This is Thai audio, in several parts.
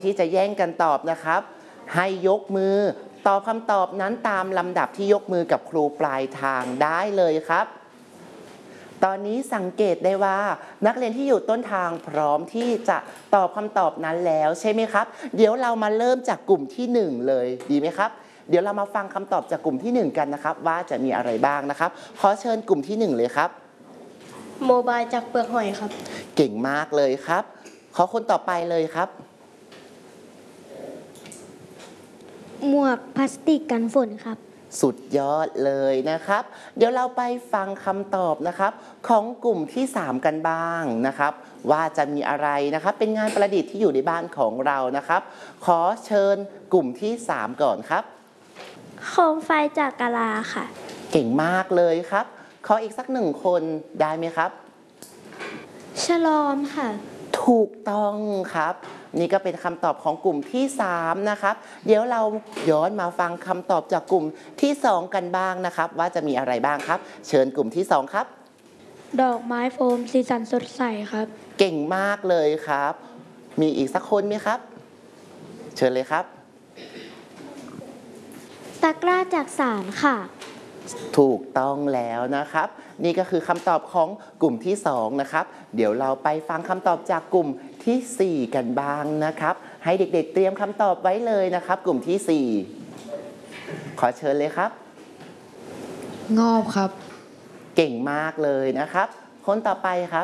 ที่จะแย่งกันตอบนะครับให้ยกมือตอบคำตอบนั้นตามลำดับที่ยกมือกับครูปลายทางได้เลยครับตอนนี้สังเกตได้ว่านักเรียนที่อยู่ต้นทางพร้อมที่จะตอบคำตอบนั้นแล้วใช่ไหมครับเดี๋ยวเรามาเริ่มจากกลุ่มที่1เลยดีไหมครับเดี๋ยวเรามาฟังคำตอบจากกลุ่มที่1กันนะครับว่าจะมีอะไรบ้างนะครับขอเชิญกลุ่มที่1เลยครับโมบายจากเปลือกหอยครับเก่งมากเลยครับขอคนต่อไปเลยครับหมวกพลาสติกกันฝนครับสุดยอดเลยนะครับเดี๋ยวเราไปฟังคำตอบนะครับของกลุ่มที่3กันบ้างนะครับว่าจะมีอะไรนะครับเป็นงานประดิษฐ์ที่อยู่ในบ้านของเรานะครับขอเชิญกลุ่มที่3ก่อนครับโคมไฟจากกะลาค่ะเก่งมากเลยครับขออีกสัก1คนได้ไหมครับฉลอมค่ะถูกต้องครับนี่ก็เป็นคำตอบของกลุ่มที่3นะครับเดี๋ยวเราย้อนมาฟังคำตอบจากกลุ่มที่2กันบ้างนะครับว่าจะมีอะไรบ้างครับเชิญกลุ่มที่2ครับดอกไม้โฟมสีสันสดใสครับเก่งมากเลยครับมีอีกสักคนไหมครับเชิญเลยครับตะกร้าจากสารค่ะถูกต้องแล้วนะครับนี่ก็คือคำตอบของกลุ่มที่2นะครับเดี๋ยวเราไปฟังคำตอบจากกลุ่มที่4กันบ้างนะครับให้เด็กๆเตรียมคำตอบไว้เลยนะครับกลุ่มที่4ขอเชิญเลยครับงอบครับเก่งมากเลยนะครับคนต่อไปครับ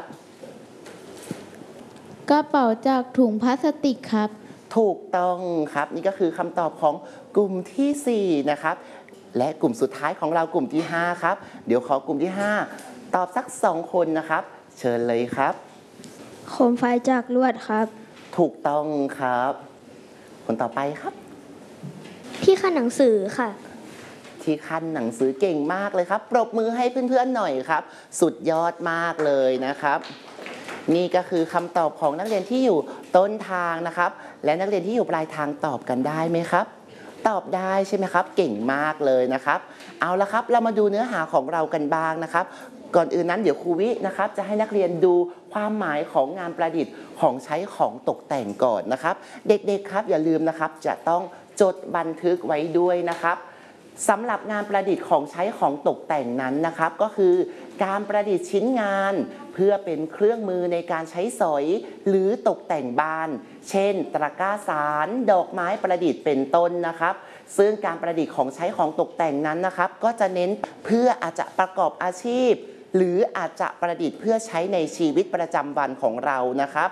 กระเป๋าจากถุงพลาสติกครับถูกต้องครับนี่ก็คือคำตอบของกลุ่มที่4นะครับและกลุ่มสุดท้ายของเรากลุ่มที่5ครับเดี๋ยวขอกลุ่มที่5ตอบสัก2คนนะครับเชิญเลยครับโคมไฟจากลวดครับถูกต้องครับคนต่อไปครับที่ขั้นหนังสือค่ะที่ขั้นหนังสือเก่งมากเลยครับปรบมือให้เพื่อนๆหน่อยครับสุดยอดมากเลยนะครับนี่ก็คือคำตอบของนักเรียนที่อยู่ต้นทางนะครับและนักเรียนที่อยู่ปลายทางตอบกันได้ไหมครับตอบได้ใช่ไหมครับเก่งมากเลยนะครับเอาละครับเรามาดูเนื้อหาของเรากันบ้างนะครับก่อนอื่นนั้นเดี๋ยวครูวินะครับจะให้นักเรียนดูความหมายของงานประดิษฐ์ของใช้ของตกแต่งก่อนนะครับเด็กๆครับอย่าลืมนะครับจะต้องจดบันทึกไว้ด้วยนะครับสำหรับงานประดิษฐ์ของใช้ของตกแต่งนั้นนะครับก็คือการประดิษฐ์ชิ้นงานเพื่อเป็นเครื่องมือในการใช้สอยหรือตกแต่งบ้านเช่นตะกร้าสารดอกไม้ประดิษฐ์เป็นต้นนะครับซึ่งการประดิษฐ์ของใช้ของตกแต่งนั้นนะครับก็จะเน้นเพื่ออาจจะประกอบอาชีพหรืออาจจะประดิษฐ์เพื่อใช้ในชีวิตประจำวันของเรานะครับ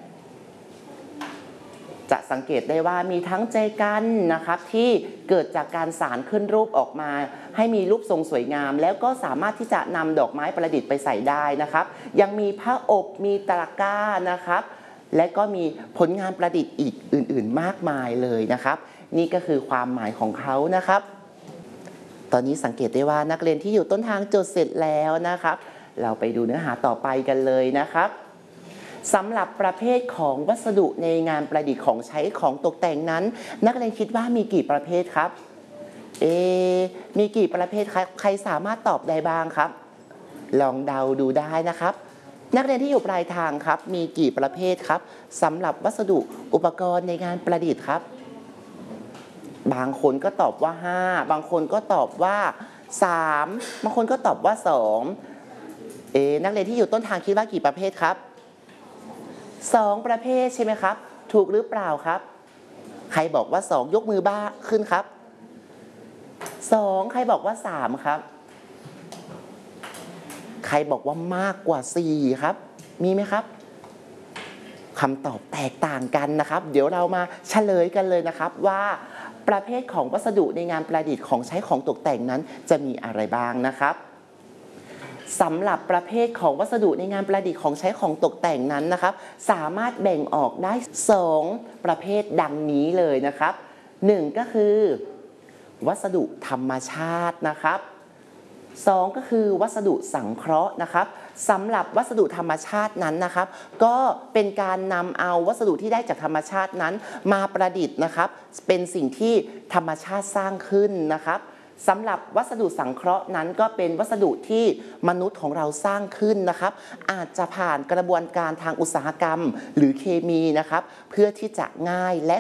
จะสังเกตได้ว่ามีทั้งแจกันนะครับที่เกิดจากการสานขึ้นรูปออกมาให้มีรูปทรงสวยงามแล้วก็สามารถที่จะนำดอกไม้ประดิษฐ์ไปใส่ได้นะครับยังมีผ้าอบมีตะกร้านะครับและก็มีผลงานประดิษฐ์อีกอื่นๆมากมายเลยนะครับนี่ก็คือความหมายของเขานะครับตอนนี้สังเกตได้ว่านักเรียนที่อยู่ต้นทางจดเสร็จแล้วนะครับเราไปดูเนื้อหาต่อไปกันเลยนะครับสำหรับประเภทของวัสดุในงานประดิษฐ์ของใช้ของตกแต่งนั้นนักเรียนคิดว่ามีกี่ประเภทครับมีกี่ประเภทใครสามารถตอบได้บ้างครับลองเดาดูได้นะครับนักเรียนที่อยู่ปลายทางครับมีกี่ประเภทครับสำหรับวัสดุอุปกรณ์ในงานประดิษฐ์ครับบางคนก็ตอบว่า5บางคนก็ตอบว่า3บางคนก็ตอบว่า2นักเรียนที่อยู่ต้นทางคิดว่ากี่ประเภทครับ2ประเภทใช่ไหมครับถูกหรือเปล่าครับใครบอกว่า2ยกมือบ้าขึ้นครับ2ใครบอกว่า3ครับใครบอกว่ามากกว่า4ครับมีไหมครับคำตอบแตกต่างกันนะครับเดี๋ยวเรามาเฉลยกันเลยนะครับว่าประเภทของวัสดุในงานประดิษฐ์ของใช้ของตกแต่งนั้นจะมีอะไรบ้างนะครับสำหรับประเภทของวัสดุในงานประดิษฐ์ของใช้ของตกแต่งนั้นนะครับสามารถแบ่งออกได้2ประเภทดังนี้เลยนะครับ1ก็คือวัสดุธรรมชาตินะครับ2ก็คือวัสดุสังเคราะห์นะครับสำหรับวัสดุธรรมชาตินั้นนะครับก็เป็นการนำเอาวัสดุที่ได้จากธรรมชาตินั้นมาประดิษฐ์นะครับเป็นสิ่งที่ธรรมชาติสร้างขึ้นนะครับสำหรับวัสดุสังเคราะห์นั้นก็เป็นวัสดุที่มนุษย์ของเราสร้างขึ้นนะครับอาจจะผ่านกระบวนการทางอุตสาหกรรมหรือเคมีนะครับเพื่อที่จะง่ายและ